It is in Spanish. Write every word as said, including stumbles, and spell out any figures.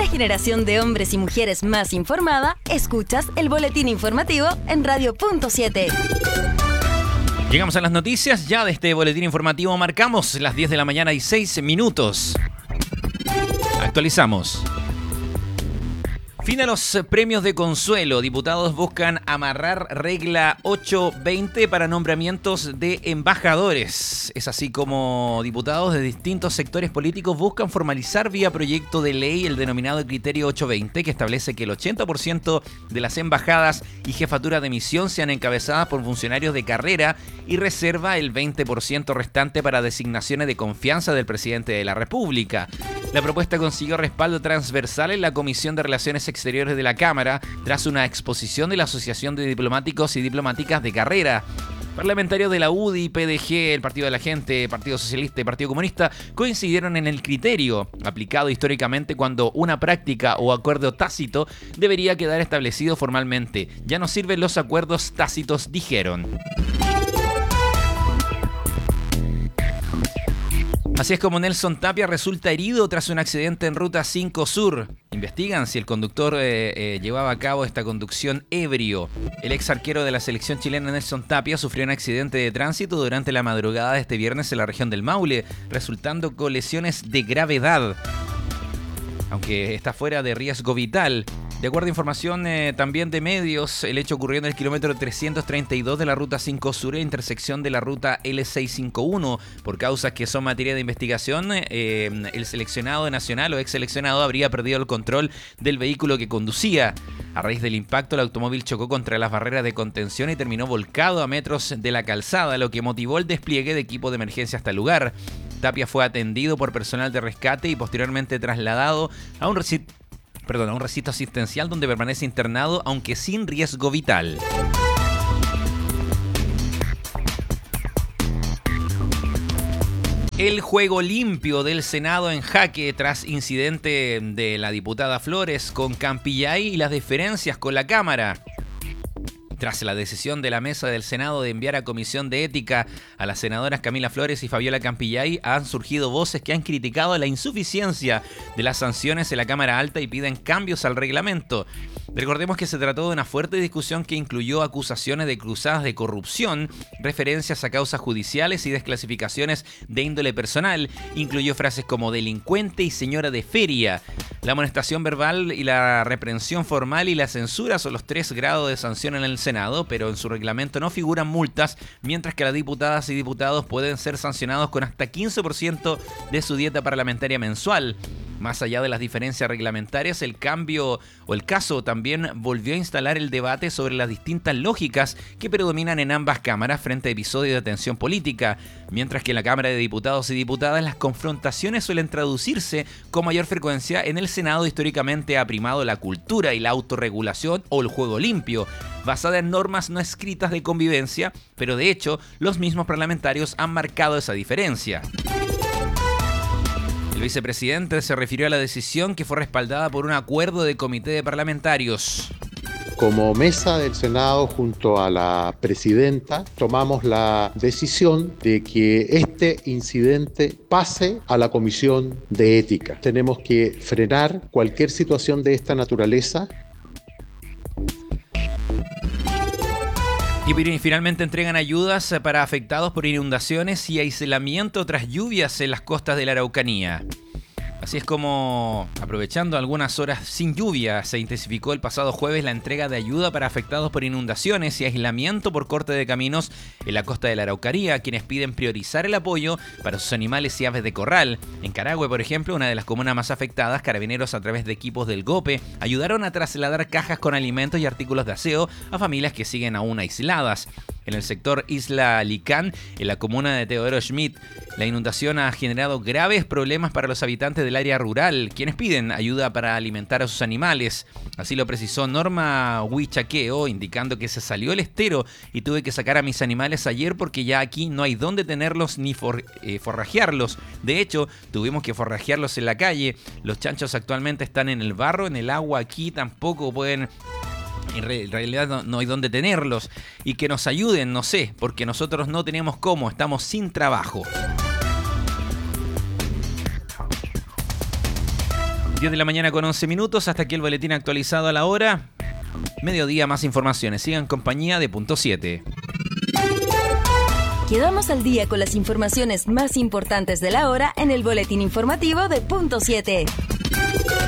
generación de hombres y mujeres más informada, escuchas el boletín informativo en Radio Punto siete. Llegamos a las noticias ya de este boletín informativo. Marcamos las diez de la mañana y seis minutos. Actualizamos. Fin a los premios de consuelo. Diputados buscan amarrar regla ocho veinte para nombramientos de embajadores. Es así como diputados de distintos sectores políticos buscan formalizar vía proyecto de ley el denominado criterio ocho veinte, que establece que el ochenta por ciento de las embajadas y jefaturas de misión sean encabezadas por funcionarios de carrera y reserva el veinte por ciento restante para designaciones de confianza del presidente de la República. La propuesta consiguió respaldo transversal en la Comisión de Relaciones Exteriores de la Cámara tras una exposición de la Asociación de Diplomáticos y Diplomáticas de Carrera. Parlamentarios de la U D I, P D G, el Partido de la Gente, Partido Socialista y Partido Comunista coincidieron en el criterio, aplicado históricamente cuando una práctica o acuerdo tácito debería quedar establecido formalmente. Ya no sirven los acuerdos tácitos, dijeron. Así es como Nelson Tapia resulta herido tras un accidente en Ruta cinco Sur. Investigan si el conductor eh, eh, llevaba a cabo esta conducción ebrio. El ex arquero de la selección chilena Nelson Tapia sufrió un accidente de tránsito durante la madrugada de este viernes en la región del Maule, resultando con lesiones de gravedad, aunque está fuera de riesgo vital. De acuerdo a información eh, también de medios, el hecho ocurrió en el kilómetro trescientos treinta y dos de la Ruta cinco Sur, intersección de la Ruta L seiscientos cincuenta y uno. Por causas que son materia de investigación, eh, el seleccionado nacional o ex seleccionado habría perdido el control del vehículo que conducía. A raíz del impacto, el automóvil chocó contra las barreras de contención y terminó volcado a metros de la calzada, lo que motivó el despliegue de equipo de emergencia hasta el lugar. Tapia fue atendido por personal de rescate y posteriormente trasladado a un recinto Perdón, a un recinto asistencial donde permanece internado, aunque sin riesgo vital. El juego limpio del Senado en jaque tras incidente de la diputada Flores con Campillay y las diferencias con la Cámara. Tras la decisión de la mesa del Senado de enviar a comisión de ética a las senadoras Camila Flores y Fabiola Campillay, han surgido voces que han criticado la insuficiencia de las sanciones en la Cámara Alta y piden cambios al reglamento. Recordemos que se trató de una fuerte discusión que incluyó acusaciones de cruzadas de corrupción, referencias a causas judiciales y desclasificaciones de índole personal. Incluyó frases como delincuente y señora de feria. La amonestación verbal y la reprensión formal y la censura son los tres grados de sanción en el Senado, pero en su reglamento no figuran multas, mientras que las diputadas y diputados pueden ser sancionados con hasta quince por ciento de su dieta parlamentaria mensual. Más allá de las diferencias reglamentarias, el cambio o el caso también volvió a instalar el debate sobre las distintas lógicas que predominan en ambas cámaras frente a episodios de tensión política. Mientras que en la Cámara de Diputados y Diputadas las confrontaciones suelen traducirse con mayor frecuencia, en el Senado históricamente ha primado la cultura y la autorregulación o el juego limpio, basada en normas no escritas de convivencia, pero de hecho los mismos parlamentarios han marcado esa diferencia. El vicepresidente se refirió a la decisión que fue respaldada por un acuerdo de comité de parlamentarios. Como mesa del Senado junto a la presidenta tomamos la decisión de que este incidente pase a la Comisión de Ética. Tenemos que frenar cualquier situación de esta naturaleza. Y finalmente entregan ayudas para afectados por inundaciones y aislamiento tras lluvias en las costas de la Araucanía. Así es como, aprovechando algunas horas sin lluvia, se intensificó el pasado jueves la entrega de ayuda para afectados por inundaciones y aislamiento por corte de caminos en la costa de la Araucanía, quienes piden priorizar el apoyo para sus animales y aves de corral. En Carahue, por ejemplo, una de las comunas más afectadas, carabineros a través de equipos del GOPE ayudaron a trasladar cajas con alimentos y artículos de aseo a familias que siguen aún aisladas. En el sector Isla Licán, en la comuna de Teodoro Schmidt, la inundación ha generado graves problemas para los habitantes del área rural, quienes piden ayuda para alimentar a sus animales. Así lo precisó Norma Huichaqueo, indicando que se salió el estero y tuve que sacar a mis animales ayer porque ya aquí no hay dónde tenerlos ni for, eh, forrajearlos. De hecho, tuvimos que forrajearlos en la calle. Los chanchos actualmente están en el barro, en el agua aquí tampoco pueden... En realidad no, no hay dónde tenerlos y que nos ayuden, no sé, porque nosotros no tenemos cómo, estamos sin trabajo. diez de la mañana con once minutos. Hasta aquí el boletín actualizado a la hora. Mediodía, más informaciones. Sigan en compañía de Punto siete. Quedamos al día con las informaciones más importantes de la hora en el boletín informativo de Punto siete.